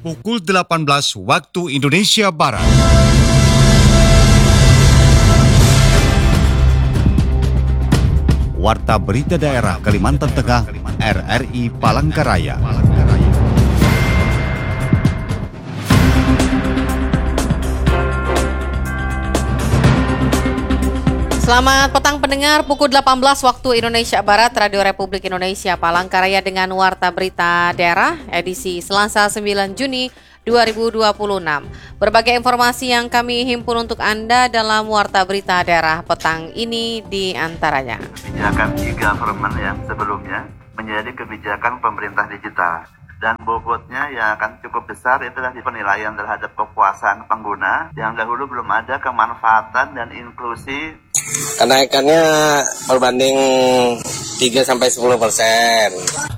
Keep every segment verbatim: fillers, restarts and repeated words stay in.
pukul delapan belas waktu Indonesia Barat. Warta Berita Daerah Kalimantan Tengah, R R I Palangkaraya. Selamat petang pendengar, pukul delapan belas waktu Indonesia Barat, Radio Republik Indonesia Palangkaraya dengan Warta Berita Daerah, edisi Selasa sembilan Juni dua ribu dua puluh enam. Berbagai informasi yang kami himpun untuk Anda dalam Warta Berita Daerah petang ini di antaranya. Kebijakan e-government yang sebelumnya menjadi kebijakan pemerintah digital. Dan bobotnya yang akan cukup besar itu adalah di penilaian terhadap kepuasan pengguna yang dahulu belum ada kemanfaatan dan inklusi. Kenaikannya berbanding tiga sampai sepuluh persen.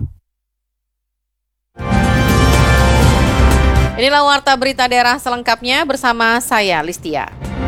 Inilah Warta Berita Daerah selengkapnya bersama saya, Listia.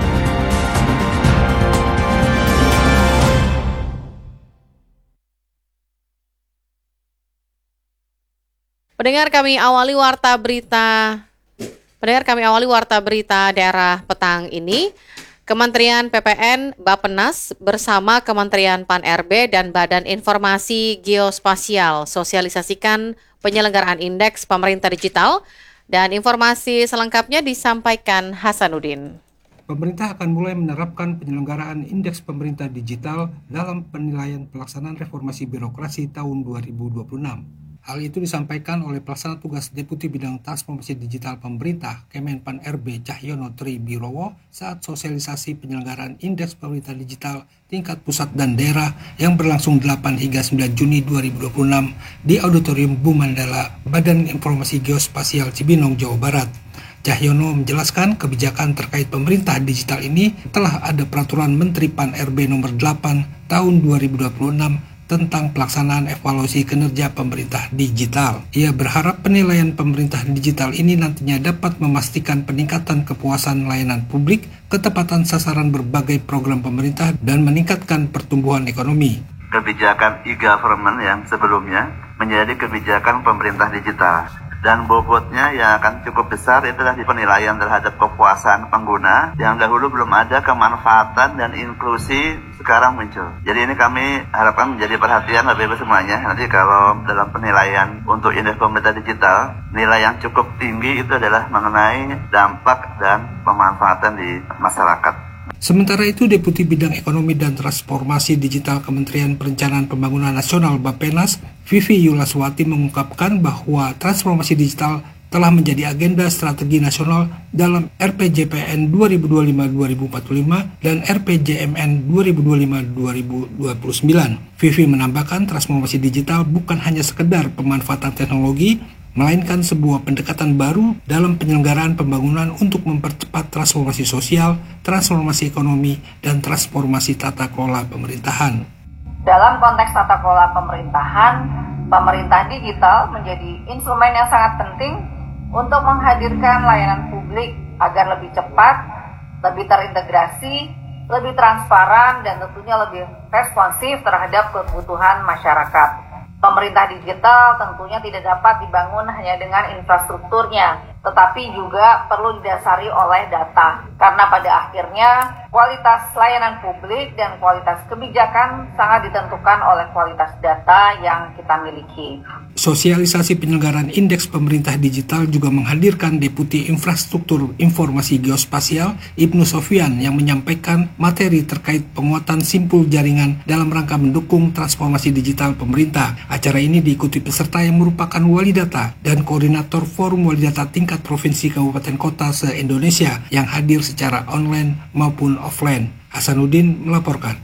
Pendengar kami awali warta berita Pendengar kami awali warta berita daerah petang ini. Kementerian P P N, Bappenas bersama Kementerian Pan R B dan Badan Informasi Geospasial sosialisasikan penyelenggaraan indeks pemerintah digital, dan informasi selengkapnya disampaikan Hasanuddin. Pemerintah akan mulai menerapkan penyelenggaraan indeks pemerintah digital dalam penilaian pelaksanaan reformasi birokrasi tahun dua ribu dua puluh enam. Hal itu disampaikan oleh Pelaksana Tugas Deputi Bidang Transformasi Digital Pemerintah Kemenpan R B Cahyono Tri Birowo saat sosialisasi penyelenggaraan Indeks Pemerintah Digital tingkat pusat dan daerah yang berlangsung delapan hingga sembilan Juni dua ribu dua puluh enam di Auditorium Bu Mandala, Badan Informasi Geospasial Cibinong, Jawa Barat. Cahyono menjelaskan kebijakan terkait pemerintah digital ini telah ada Peraturan Menteri Pan R B nomor delapan tahun dua ribu dua puluh enam tentang pelaksanaan evaluasi kinerja pemerintah digital. Ia berharap penilaian pemerintah digital ini nantinya dapat memastikan peningkatan kepuasan layanan publik, ketepatan sasaran berbagai program pemerintah, dan meningkatkan pertumbuhan ekonomi. Kebijakan e-government yang sebelumnya menjadi kebijakan pemerintah digital. Dan bobotnya yang akan cukup besar itu adalah di penilaian terhadap kepuasan pengguna yang dahulu belum ada kemanfaatan dan inklusi sekarang muncul. Jadi ini kami harapkan menjadi perhatian Bapak Ibu semuanya. Nanti kalau dalam penilaian untuk indeks pemerintah digital, nilai yang cukup tinggi itu adalah mengenai dampak dan pemanfaatan di masyarakat. Sementara itu, Deputi Bidang Ekonomi dan Transformasi Digital Kementerian Perencanaan Pembangunan Nasional Bappenas, Vivi Yulaswati, mengungkapkan bahwa transformasi digital telah menjadi agenda strategi nasional dalam R P J P N dua ribu dua puluh lima sampai dua ribu empat puluh lima dan R P J M N dua ribu dua puluh lima sampai dua ribu dua puluh sembilan. Vivi menambahkan transformasi digital bukan hanya sekedar pemanfaatan teknologi, melainkan sebuah pendekatan baru dalam penyelenggaraan pembangunan untuk mempercepat transformasi sosial, transformasi ekonomi, dan transformasi tata kelola pemerintahan. Dalam konteks tata kelola pemerintahan, pemerintah digital menjadi instrumen yang sangat penting untuk menghadirkan layanan publik agar lebih cepat, lebih terintegrasi, lebih transparan, dan tentunya lebih responsif terhadap kebutuhan masyarakat. Pemerintah digital tentunya tidak dapat dibangun hanya dengan infrastrukturnya, tetapi juga perlu didasari oleh data. Karena pada akhirnya kualitas layanan publik dan kualitas kebijakan sangat ditentukan oleh kualitas data yang kita miliki. Sosialisasi penyelenggaraan indeks pemerintah digital juga menghadirkan Deputi Infrastruktur Informasi Geospasial Ibnu Sofyan yang menyampaikan materi terkait penguatan simpul jaringan dalam rangka mendukung transformasi digital pemerintah. Acara ini diikuti peserta yang merupakan wali data dan koordinator Forum Wali Data tingkat provinsi kabupaten kota se-Indonesia yang hadir secara online maupun offline. Hasanuddin melaporkan.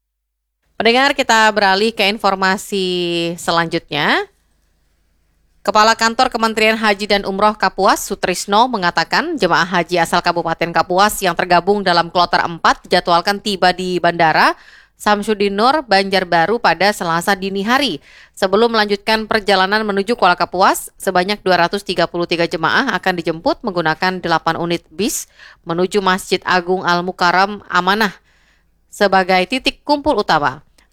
Pendengar, kita beralih ke informasi selanjutnya. Kepala Kantor Kementerian Haji dan Umroh Kapuas, Sutrisno, mengatakan jemaah haji asal Kabupaten Kapuas yang tergabung dalam kloter empat dijadwalkan tiba di Bandara Samsudin Nur, Banjarbaru pada Selasa dini hari. Sebelum melanjutkan perjalanan menuju Kuala Kapuas, sebanyak dua ratus tiga puluh tiga jemaah akan dijemput menggunakan delapan unit bis menuju Masjid Agung Al-Mukarram Amanah sebagai titik kumpul utama.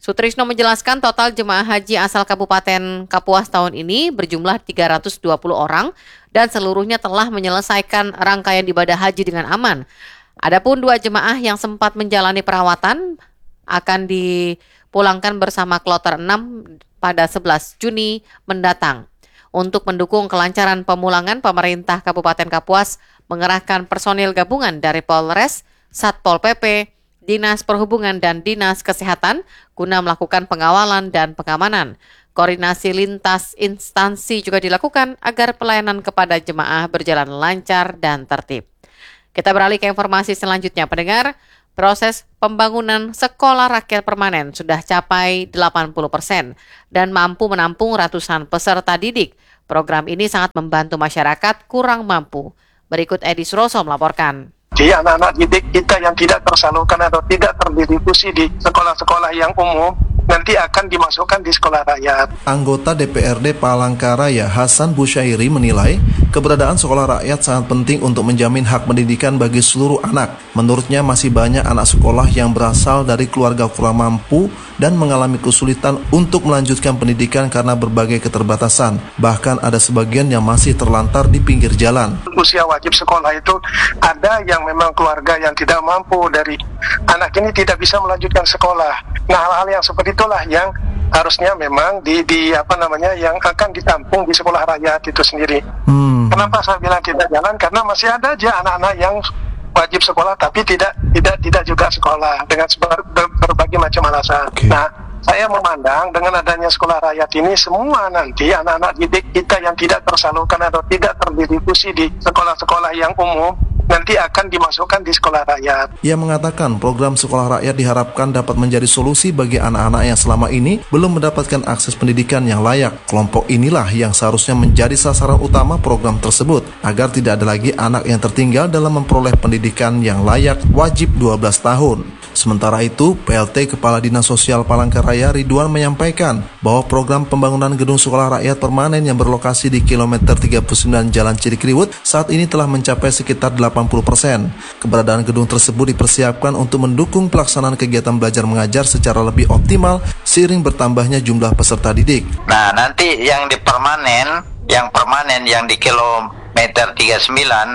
Sutrisno menjelaskan total jemaah haji asal Kabupaten Kapuas tahun ini berjumlah tiga ratus dua puluh orang dan seluruhnya telah menyelesaikan rangkaian ibadah haji dengan aman. Adapun dua jemaah yang sempat menjalani perawatan akan dipulangkan bersama kloter enam pada sebelas Juni mendatang. Untuk mendukung kelancaran pemulangan, pemerintah Kabupaten Kapuas mengerahkan personil gabungan dari Polres, Satpol P P, Dinas Perhubungan dan Dinas Kesehatan guna melakukan pengawalan dan pengamanan. Koordinasi lintas instansi juga dilakukan agar pelayanan kepada jemaah berjalan lancar dan tertib. Kita beralih ke informasi selanjutnya, pendengar. Proses pembangunan sekolah rakyat permanen sudah capai delapan puluh persen dan mampu menampung ratusan peserta didik. Program ini sangat membantu masyarakat kurang mampu. Berikut Edi Suroso melaporkan. Jadi anak-anak didik kita yang tidak tersalurkan atau tidak terdistribusi di sekolah-sekolah yang umum nanti akan dimasukkan di sekolah rakyat. Anggota D P R D Palangkaraya Hasan Busyairi menilai keberadaan sekolah rakyat sangat penting untuk menjamin hak pendidikan bagi seluruh anak. Menurutnya masih banyak anak sekolah yang berasal dari keluarga kurang mampu dan mengalami kesulitan untuk melanjutkan pendidikan karena berbagai keterbatasan. Bahkan ada sebagian yang masih terlantar di pinggir jalan. Usia wajib sekolah itu ada yang memang keluarga yang tidak mampu dari anak ini tidak bisa melanjutkan sekolah. Nah, hal-hal yang seperti itulah yang harusnya memang di, di apa namanya yang akan ditampung di sekolah rakyat itu sendiri. Hmm. Kenapa saya bilang tidak jalan? Karena masih ada aja anak-anak yang wajib sekolah tapi tidak tidak tidak juga sekolah dengan ber, ber, berbagai macam alasan. Okay. Nah, saya memandang dengan adanya sekolah rakyat ini semua nanti anak-anak didik kita yang tidak tersalurkan atau tidak terdistribusi di sekolah-sekolah yang umum nanti akan dimasukkan di sekolah rakyat. Ia mengatakan program sekolah rakyat diharapkan dapat menjadi solusi bagi anak-anak yang selama ini belum mendapatkan akses pendidikan yang layak. Kelompok inilah yang seharusnya menjadi sasaran utama program tersebut, agar tidak ada lagi anak yang tertinggal dalam memperoleh pendidikan yang layak wajib dua belas tahun. Sementara itu, P L T Kepala Dinas Sosial Palangkaraya Ridwan menyampaikan bahwa program pembangunan gedung sekolah rakyat permanen yang berlokasi di kilometer tiga puluh sembilan Jalan Cirikriwut saat ini telah mencapai sekitar delapan puluh persen. Keberadaan gedung tersebut dipersiapkan untuk mendukung pelaksanaan kegiatan belajar mengajar secara lebih optimal seiring bertambahnya jumlah peserta didik. Nah, nanti yang di permanen, yang permanen yang di kilometer tiga puluh sembilan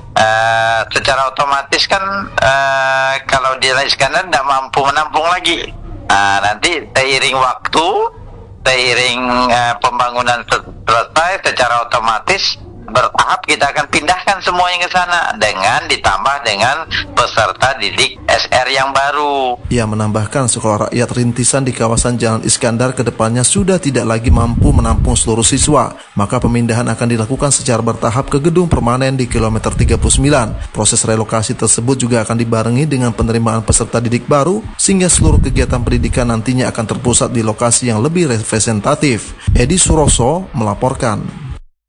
Uh, secara otomatis kan uh, kalau di Iskandar tidak mampu menampung lagi. Uh, nanti seiring waktu, seiring uh, pembangunan selesai, secara otomatis bertahap kita akan pindahkan semuanya ke sana dengan ditambah dengan peserta didik S R yang baru. Ia menambahkan sekolah rakyat rintisan di kawasan Jalan Iskandar kedepannya sudah tidak lagi mampu menampung seluruh siswa, maka pemindahan akan dilakukan secara bertahap ke gedung permanen di kilometer tiga puluh sembilan. Proses relokasi tersebut juga akan dibarengi dengan penerimaan peserta didik baru, sehingga seluruh kegiatan pendidikan nantinya akan terpusat di lokasi yang lebih representatif. Edi Suroso melaporkan.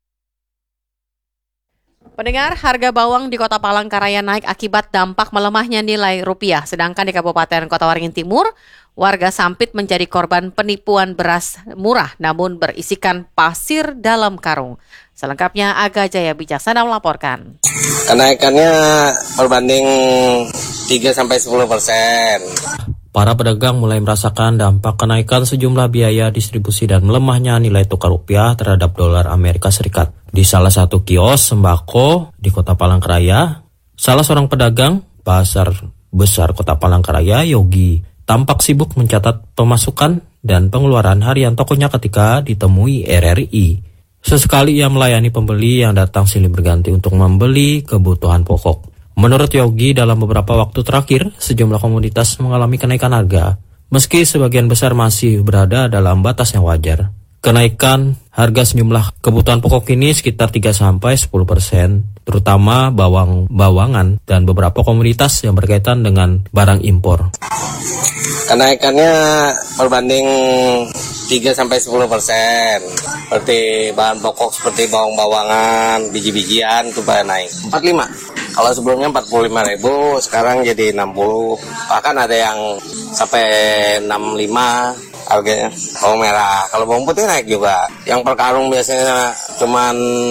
Pendengar, harga bawang di Kota Palangkaraya naik akibat dampak melemahnya nilai rupiah. Sedangkan di Kabupaten Kota Waringin Timur, warga Sampit menjadi korban penipuan beras murah namun berisikan pasir dalam karung. Selengkapnya Aga Jaya Bijaksana melaporkan. Kenaikannya berbanding tiga sampai sepuluh persen. Para pedagang mulai merasakan dampak kenaikan sejumlah biaya distribusi dan melemahnya nilai tukar rupiah terhadap dolar Amerika Serikat. Di salah satu kios sembako di Kota Palangkaraya, salah seorang pedagang pasar besar Kota Palangkaraya, Yogi, tampak sibuk mencatat pemasukan dan pengeluaran harian tokonya ketika ditemui R R I. Sesekali ia melayani pembeli yang datang silih berganti untuk membeli kebutuhan pokok. Menurut Yogi, dalam beberapa waktu terakhir, sejumlah komoditas mengalami kenaikan harga, meski sebagian besar masih berada dalam batas yang wajar. Kenaikan harga sejumlah kebutuhan pokok ini sekitar tiga sampai sepuluh persen, terutama bawang bawangan dan beberapa komoditas yang berkaitan dengan barang impor. Kenaikannya berbanding tiga sampai sepuluh persen. Seperti bahan pokok seperti bawang bawangan, biji-bijian itu pada naik. empat puluh lima. Kalau sebelumnya empat puluh lima ribu, sekarang jadi enam puluh. Bahkan ada yang sampai enam puluh lima harganya. Bawang merah. Kalau bawang putih naik juga. Yang per karung biasanya cuman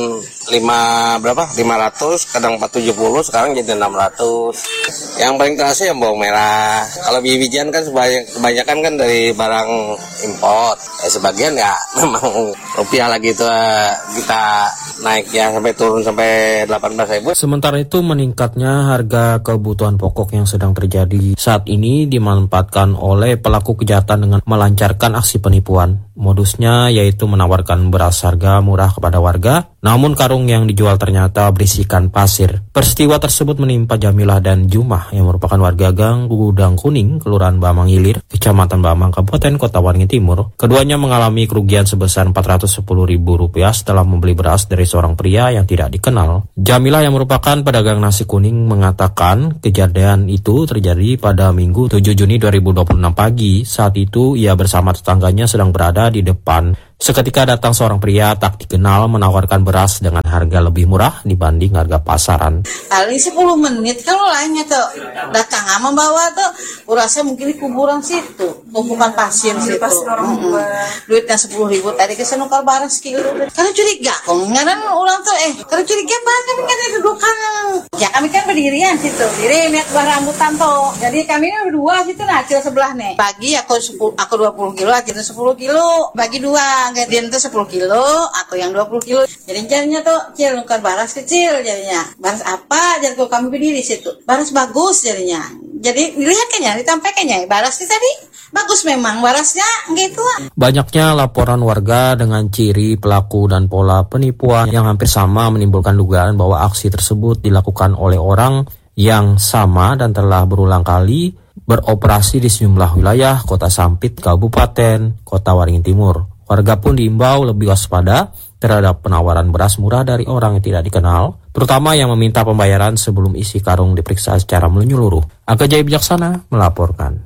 lima berapa? lima ratus, kadang empat ratus tujuh puluh, sekarang jadi enam ratus. Yang paling terasa yang bawang merah. Kalau biji-bijian kan kebanyakan kan dari barang import. Ya sebagian ya memang rupiah lagi itu kita naik ya sampai turun sampai delapan belas ribu. Sementara itu meningkatnya harga kebutuhan pokok yang sedang terjadi saat ini dimanfaatkan oleh pelaku kejahatan dengan melancarkan aksi penipuan. Modusnya yaitu menawarkan beras harga murah kepada warga, namun karung yang dijual ternyata berisikan pasir. Peristiwa tersebut menimpa Jamilah dan Jumah yang merupakan warga Gang Gudang Kuning, Kelurahan Bamang Ilir, Kecamatan Bamang, Kabupaten Kota Waringin Timur. Keduanya mengalami kerugian sebesar empat ratus sepuluh ribu rupiah setelah membeli beras dari seorang pria yang tidak dikenal. Jamilah yang merupakan pedagang nasi kuning mengatakan kejadian itu terjadi pada Minggu tujuh Juni dua ribu dua puluh enam pagi. Saat itu ia bersama tetangganya sedang berada di depan. Seketika datang seorang pria tak dikenal menawarkan beras dengan harga lebih murah dibanding harga pasaran. Kali sepuluh menit kalau lainnya tuh datang membawa tuh, urasa mungkin di kuburan situ, tumpukan pasien situ. Mm-hmm. Duitnya sepuluh ribu tadi kesana nukar barang sekilo. Karena curiga, kok ngaran ulang tuh eh, karena curiga banget kami kan dudukan. Ya kami kan berdirian situ, diri lihat barang rambutan tuh. Jadi kami ini berdua situ nah acil sebelah nih. Pagi aku sepuluh, aku dua puluh kilo, acil sepuluh kilo, bagi dua. Dia itu sepuluh kilo, aku yang dua puluh kilo. Jadi jadinya tuh cil nukar baras kecil jadinya. Baras apa? Jadi kalau kami berdiri situ. Baras bagus jadinya. Jadi dilihat kayaknya, ditampaikannya baras itu tadi bagus memang barasnya gitu. Banyaknya laporan warga dengan ciri pelaku dan pola penipuan yang hampir sama menimbulkan dugaan bahwa aksi tersebut dilakukan oleh orang yang sama dan telah berulang kali beroperasi di sejumlah wilayah Kota Sampit, Kabupaten Kota Waringin Timur. Warga pun diimbau lebih waspada terhadap penawaran beras murah dari orang yang tidak dikenal, terutama yang meminta pembayaran sebelum isi karung diperiksa secara menyeluruh. Aga Jaya Bijaksana melaporkan.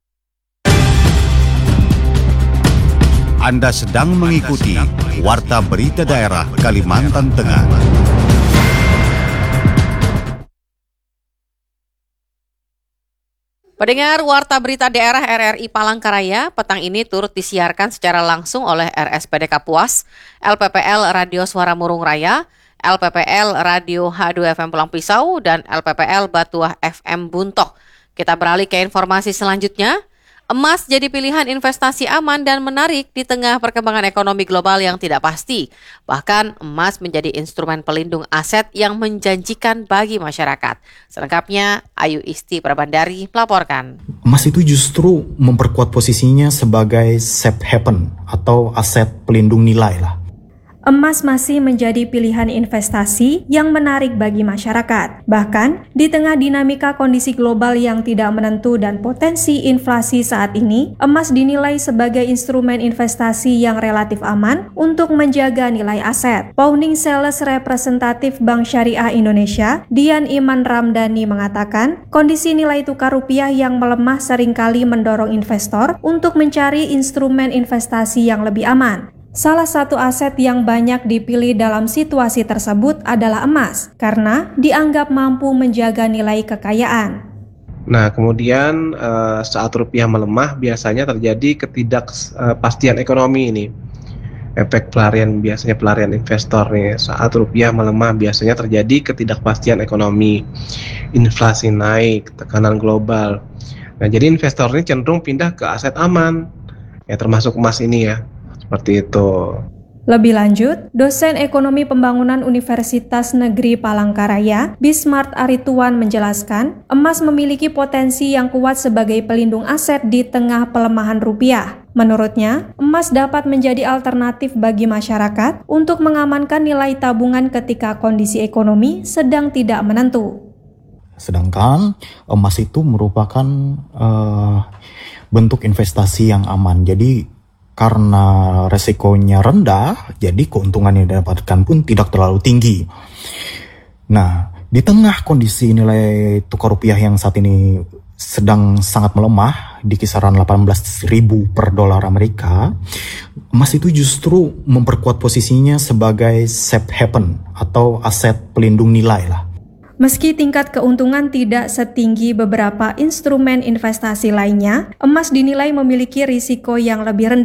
Anda sedang mengikuti Warta Berita Daerah Kalimantan Tengah. Pendengar Warta Berita Daerah R R I Palangkaraya, petang ini turut disiarkan secara langsung oleh R S P D Kapuas, L P P L Radio Suara Murung Raya, L P P L Radio H dua F M Pulang Pisau, dan L P P L Batuah F M Buntok. Kita beralih ke informasi selanjutnya. Emas jadi pilihan investasi aman dan menarik di tengah perkembangan ekonomi global yang tidak pasti. Bahkan emas menjadi instrumen pelindung aset yang menjanjikan bagi masyarakat. Selengkapnya, Ayu Isti Prabandari melaporkan. Emas itu justru memperkuat posisinya sebagai safe haven atau aset pelindung nilai lah. Emas masih menjadi pilihan investasi yang menarik bagi masyarakat. Bahkan, di tengah dinamika kondisi global yang tidak menentu dan potensi inflasi saat ini, emas dinilai sebagai instrumen investasi yang relatif aman untuk menjaga nilai aset. Pawning Sales Representatif Bank Syariah Indonesia, Dian Iman Ramdhani mengatakan, kondisi nilai tukar rupiah yang melemah seringkali mendorong investor untuk mencari instrumen investasi yang lebih aman. Salah satu aset yang banyak dipilih dalam situasi tersebut adalah emas, karena dianggap mampu menjaga nilai kekayaan. Nah, kemudian uh, saat rupiah melemah biasanya terjadi ketidakpastian uh, ekonomi ini. Efek pelarian, biasanya pelarian investor nih. Saat rupiah melemah biasanya terjadi ketidakpastian ekonomi, inflasi naik, tekanan global. Nah, jadi investor ini cenderung pindah ke aset aman, ya termasuk emas ini ya. Seperti itu. Lebih lanjut, dosen ekonomi pembangunan Universitas Negeri Palangkaraya, Bismart Arituan menjelaskan, emas memiliki potensi yang kuat sebagai pelindung aset di tengah pelemahan rupiah. Menurutnya, emas dapat menjadi alternatif bagi masyarakat untuk mengamankan nilai tabungan ketika kondisi ekonomi sedang tidak menentu. Sedangkan emas itu merupakan uh, bentuk investasi yang aman. Jadi karena resikonya rendah, jadi keuntungan yang didapatkan pun tidak terlalu tinggi. Nah, di tengah kondisi nilai tukar rupiah yang saat ini sedang sangat melemah, di kisaran delapan belas ribu per dolar Amerika, emas itu justru memperkuat posisinya sebagai safe haven atau aset pelindung nilai lah. Meski tingkat keuntungan tidak setinggi beberapa instrumen investasi lainnya, emas dinilai memiliki risiko yang lebih rendah.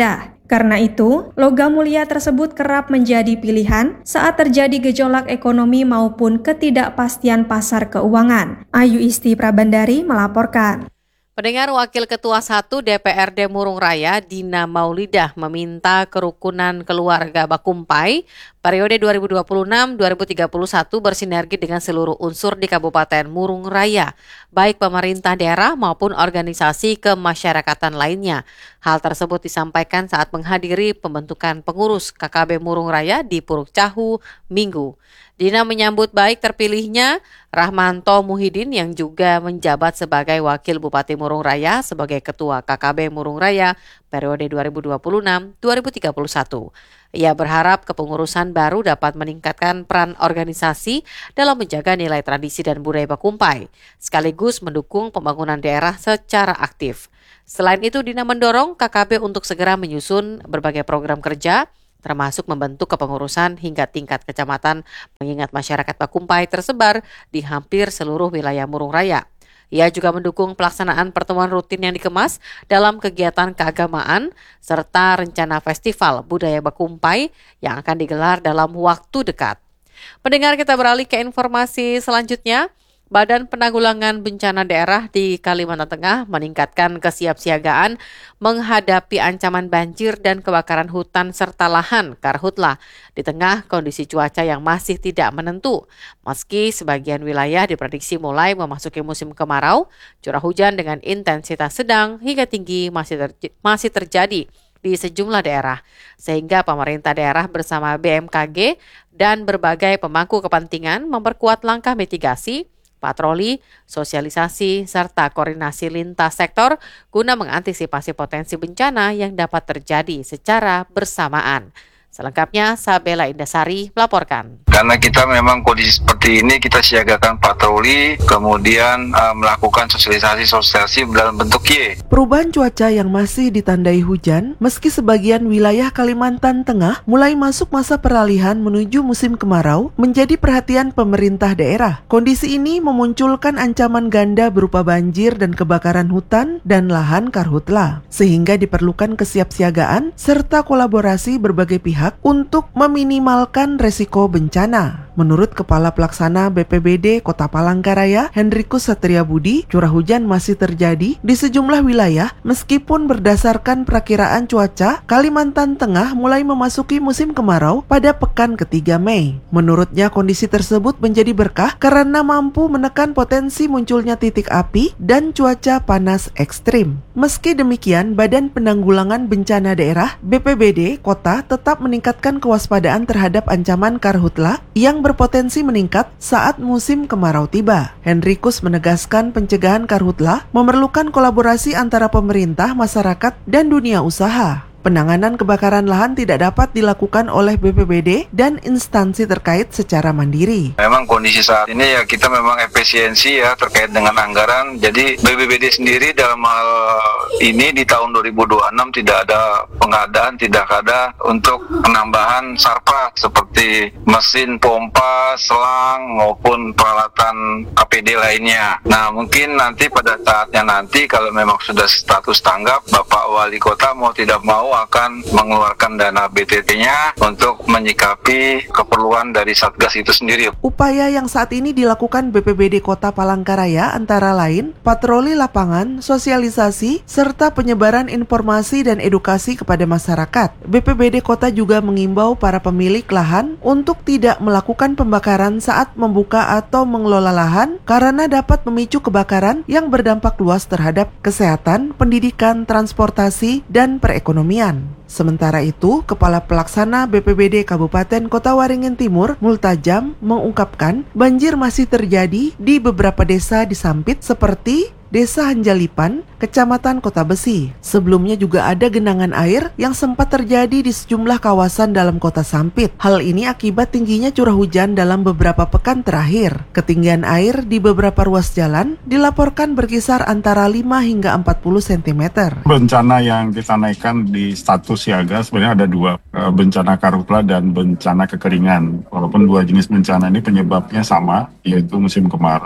Karena itu, logam mulia tersebut kerap menjadi pilihan saat terjadi gejolak ekonomi maupun ketidakpastian pasar keuangan. Ayu Isti Prabandari melaporkan. Pendengar, Wakil Ketua satu D P R D Murung Raya, Dina Maulidah, meminta kerukunan keluarga Bakumpai periode dua ribu dua puluh enam sampai dua ribu tiga puluh satu bersinergi dengan seluruh unsur di Kabupaten Murung Raya, baik pemerintah daerah maupun organisasi kemasyarakatan lainnya. Hal tersebut disampaikan saat menghadiri pembentukan pengurus K K B Murung Raya di Puruk Cahu, Minggu. Dina menyambut baik terpilihnya Rahmanto Muhyiddin yang juga menjabat sebagai Wakil Bupati Murung Raya sebagai Ketua K K B Murung Raya periode dua ribu dua puluh enam sampai dua ribu tiga puluh satu. Ia berharap kepengurusan baru dapat meningkatkan peran organisasi dalam menjaga nilai tradisi dan budaya Bakumpai, sekaligus mendukung pembangunan daerah secara aktif. Selain itu, Dina mendorong K K B untuk segera menyusun berbagai program kerja, termasuk membentuk kepengurusan hingga tingkat kecamatan, mengingat masyarakat Bakumpai tersebar di hampir seluruh wilayah Murung Raya. Ia juga mendukung pelaksanaan pertemuan rutin yang dikemas dalam kegiatan keagamaan serta rencana festival budaya Bakumpai yang akan digelar dalam waktu dekat. Pendengar, kita beralih ke informasi selanjutnya. Badan Penanggulangan Bencana Daerah di Kalimantan Tengah meningkatkan kesiapsiagaan menghadapi ancaman banjir dan kebakaran hutan serta lahan Karhutla di tengah kondisi cuaca yang masih tidak menentu. Meski sebagian wilayah diprediksi mulai memasuki musim kemarau, curah hujan dengan intensitas sedang hingga tinggi masih, ter- masih terjadi di sejumlah daerah, sehingga pemerintah daerah bersama B M K G dan berbagai pemangku kepentingan memperkuat langkah mitigasi, patroli, sosialisasi, serta koordinasi lintas sektor guna mengantisipasi potensi bencana yang dapat terjadi secara bersamaan. Selengkapnya, Sabela Indasari melaporkan. Karena kita memang kondisi seperti ini, kita siagakan patroli, kemudian uh, melakukan sosialisasi-sosialisasi dalam bentuk Y. Perubahan cuaca yang masih ditandai hujan, meski sebagian wilayah Kalimantan Tengah mulai masuk masa peralihan menuju musim kemarau, menjadi perhatian pemerintah daerah. Kondisi ini memunculkan ancaman ganda berupa banjir dan kebakaran hutan dan lahan Karhutla, sehingga diperlukan kesiapsiagaan serta kolaborasi berbagai pihak untuk meminimalkan resiko bencana. Menurut Kepala Pelaksana B P B D Kota Palangkaraya, Hendrikus Satriabudi, curah hujan masih terjadi di sejumlah wilayah meskipun berdasarkan perakiraan cuaca, Kalimantan Tengah mulai memasuki musim kemarau pada pekan ketiga Mei. Menurutnya, kondisi tersebut menjadi berkah karena mampu menekan potensi munculnya titik api dan cuaca panas ekstrim. Meski demikian, Badan Penanggulangan Bencana Daerah B P B D Kota tetap meningkatkan kewaspadaan terhadap ancaman Karhutla yang berpotensi meningkat saat musim kemarau tiba. Hendrikus menegaskan pencegahan Karhutla memerlukan kolaborasi antara pemerintah, masyarakat, dan dunia usaha. Penanganan kebakaran lahan tidak dapat dilakukan oleh B P B D dan instansi terkait secara mandiri. Memang kondisi saat ini ya kita memang efisiensi ya terkait dengan anggaran. Jadi B P B D sendiri dalam hal ini di tahun dua ribu dua puluh enam tidak ada pengadaan, tidak ada untuk penambahan sarpa seperti mesin pompa, selang maupun peralatan A P D lainnya. Nah mungkin nanti pada saatnya nanti kalau memang sudah status tanggap, Bapak Wali Kota mau tidak mau akan mengeluarkan dana B T T-nya untuk menyikapi keperluan dari Satgas itu sendiri. Upaya yang saat ini dilakukan B P B D Kota Palangkaraya antara lain patroli lapangan, sosialisasi, serta penyebaran informasi dan edukasi kepada masyarakat. B P B D Kota juga mengimbau para pemilik lahan untuk tidak melakukan pembakaran saat membuka atau mengelola lahan karena dapat memicu kebakaran yang berdampak luas terhadap kesehatan, pendidikan, transportasi, dan perekonomian. Sementara itu, Kepala Pelaksana B P B D Kabupaten Kota Waringin Timur, Multajam, mengungkapkan banjir masih terjadi di beberapa desa di Sampit seperti Desa Hanjalipan, Kecamatan Kota Besi. Sebelumnya juga ada genangan air yang sempat terjadi di sejumlah kawasan dalam Kota Sampit. Hal ini akibat tingginya curah hujan dalam beberapa pekan terakhir. Ketinggian air di beberapa ruas jalan dilaporkan berkisar antara lima hingga empat puluh sentimeter. Bencana yang kita naikkan di status siaga sebenarnya ada dua, bencana Karhutla dan bencana kekeringan. Walaupun dua jenis bencana ini penyebabnya sama, yaitu musim kemarau.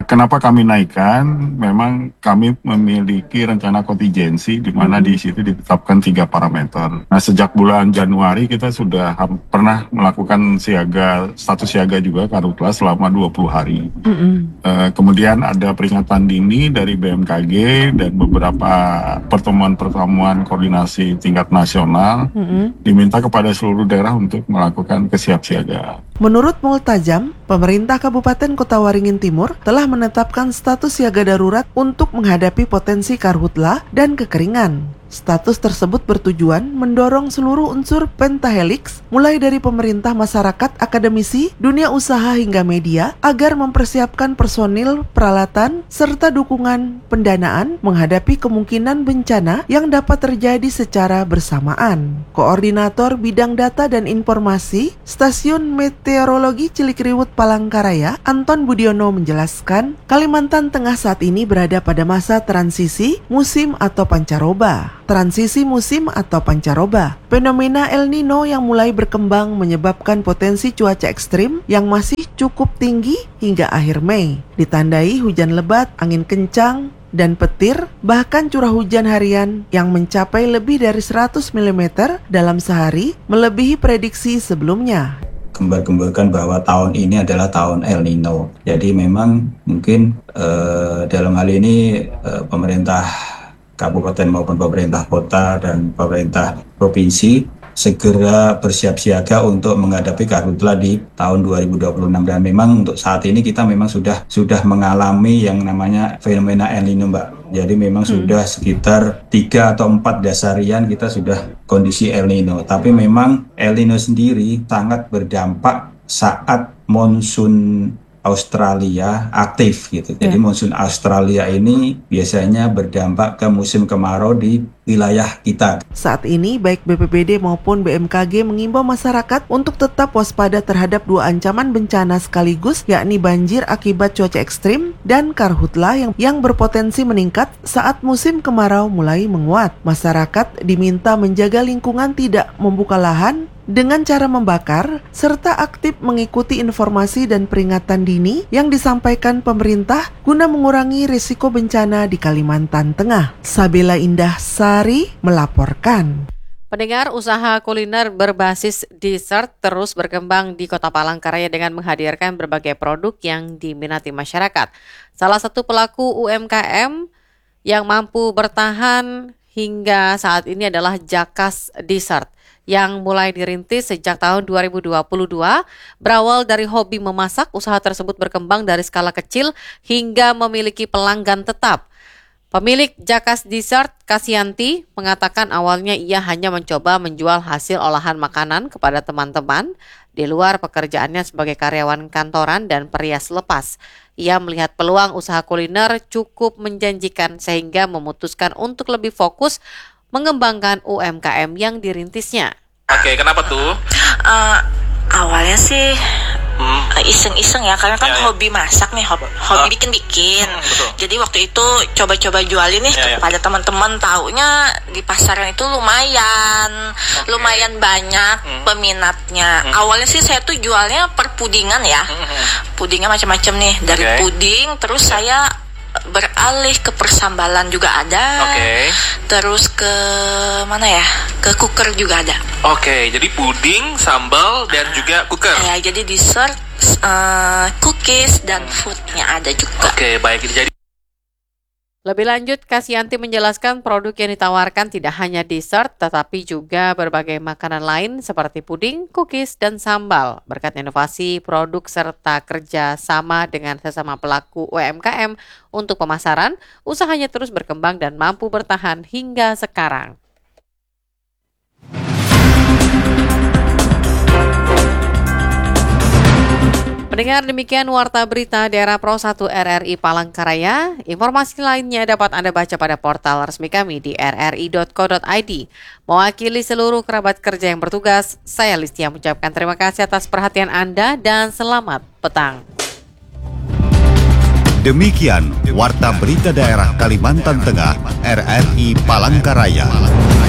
kenapa kami naikkan? Memang kami memiliki rencana kontingensi di mana di situ ditetapkan tiga parameter. Nah, sejak bulan Januari kita sudah pernah melakukan siaga, status siaga juga karhutla selama dua puluh hari. Mm-hmm. Uh, kemudian ada peringatan dini dari B M K G dan beberapa pertemuan-pertemuan koordinasi tingkat nasional, mm-hmm. diminta kepada seluruh daerah untuk melakukan kesiapsiagaan. Menurut Multajam, pemerintah Kabupaten Kota Waringin Timur telah menetapkan status siaga darurat untuk menghadapi potensi karhutla dan kekeringan. Status tersebut bertujuan mendorong seluruh unsur pentahelix, mulai dari pemerintah, masyarakat, akademisi, dunia usaha hingga media, agar mempersiapkan personil, peralatan, serta dukungan pendanaan menghadapi kemungkinan bencana yang dapat terjadi secara bersamaan. Koordinator Bidang Data dan Informasi Stasiun Meteorologi Cilikriwut Palangkaraya, Anton Budiono menjelaskan, Kalimantan Tengah saat ini berada pada masa transisi musim atau pancaroba. Transisi musim atau pancaroba. Fenomena El Nino yang mulai berkembang menyebabkan potensi cuaca ekstrim yang masih cukup tinggi hingga akhir Mei. Ditandai hujan lebat, angin kencang, dan petir, bahkan curah hujan harian yang mencapai lebih dari seratus milimeter dalam sehari, melebihi prediksi sebelumnya. Gembar-gemborkan bahwa tahun ini adalah tahun El Nino. Jadi memang mungkin eh, dalam hal ini eh, pemerintah kabupaten maupun pemerintah kota dan pemerintah provinsi segera bersiap siaga untuk menghadapi karhutla di tahun dua ribu dua puluh enam. Dan memang untuk saat ini kita memang sudah sudah mengalami yang namanya fenomena El Nino, Mbak. Jadi memang hmm. sudah sekitar tiga atau empat dasarian kita sudah kondisi El Nino. Tapi memang El Nino sendiri sangat berdampak saat monsun Australia aktif gitu. Jadi yeah. monsun Australia ini biasanya berdampak ke musim kemarau di wilayah kita. Saat ini baik B P B D maupun B M K G mengimbau masyarakat untuk tetap waspada terhadap dua ancaman bencana sekaligus, yakni banjir akibat cuaca ekstrim dan karhutla yang, yang berpotensi meningkat saat musim kemarau mulai menguat. Masyarakat diminta menjaga lingkungan, tidak membuka lahan dengan cara membakar, serta aktif mengikuti informasi dan peringatan dini yang disampaikan pemerintah guna mengurangi risiko bencana di Kalimantan Tengah. Sabila Indah Sari melaporkan. Pendengar, usaha kuliner berbasis dessert terus berkembang di Kota Palangkaraya dengan menghadirkan berbagai produk yang diminati masyarakat. Salah satu pelaku U M K M yang mampu bertahan hingga saat ini adalah Jakas Dessert, yang mulai dirintis sejak tahun dua ribu dua puluh dua. Berawal dari hobi memasak, usaha tersebut berkembang dari skala kecil hingga memiliki pelanggan tetap. Pemilik Jakas Dessert, Kasianti, mengatakan awalnya ia hanya mencoba menjual hasil olahan makanan kepada teman-teman di luar pekerjaannya sebagai karyawan kantoran dan perias lepas. Ia melihat peluang usaha kuliner cukup menjanjikan sehingga memutuskan untuk lebih fokus mengembangkan U M K M yang dirintisnya. Oke, kenapa tuh? Uh, awalnya sih hmm. iseng-iseng ya, karena kan ya, ya. hobi masak nih, hobi, hobi uh. bikin-bikin. Hmm, Jadi waktu itu coba-coba jualin nih ya, kepada ya. teman-teman, taunya di pasaran itu lumayan, okay. lumayan banyak hmm. peminatnya. Hmm. Awalnya sih saya tuh jualnya per pudingan ya, hmm. pudingnya macam-macam nih, dari okay. puding, terus yeah. saya beralih ke persambalan juga ada, okay. terus ke mana ya, ke cooker juga ada. Oke, okay, jadi puding, sambal, dan uh, juga cooker. Ya, jadi dessert, uh, cookies, dan foodnya ada juga. Oke, okay, baik. Jadi lebih lanjut, Kasianti menjelaskan produk yang ditawarkan tidak hanya dessert, tetapi juga berbagai makanan lain seperti puding, cookies, dan sambal. Berkat inovasi produk serta kerja sama dengan sesama pelaku U M K M untuk pemasaran, usahanya terus berkembang dan mampu bertahan hingga sekarang. Pendengar, demikian Warta Berita Daerah Pro satu R R I Palangkaraya. Informasi lainnya dapat Anda baca pada portal resmi kami di r r i dot co dot i d. Mewakili seluruh kerabat kerja yang bertugas, saya Listia mengucapkan terima kasih atas perhatian Anda dan selamat petang. Demikian Warta Berita Daerah Kalimantan Tengah R R I Palangkaraya.